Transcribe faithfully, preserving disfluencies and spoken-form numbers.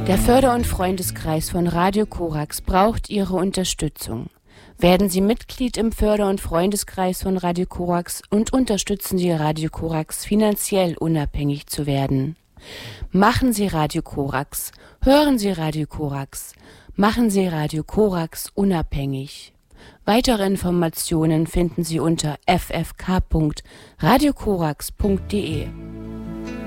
Der Förder- und Freundeskreis von Radio Korax braucht Ihre Unterstützung. Werden Sie Mitglied im Förder- und Freundeskreis von Radio Korax und unterstützen Sie Radio Korax finanziell unabhängig zu werden. Machen Sie Radio Korax, hören Sie Radio Korax, machen Sie Radio Korax unabhängig. Weitere Informationen finden Sie unter f f k punkt radio korax punkt d e.